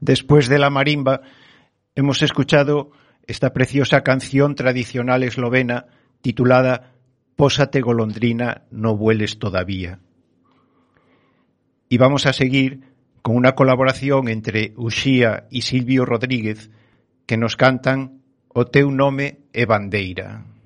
Después de la marimba, hemos escuchado esta preciosa canción tradicional eslovena titulada Pósate golondrina, no vueles todavía. Y vamos a seguir con una colaboración entre Uxía y Silvio Rodríguez que nos cantan O teu nome é bandeira.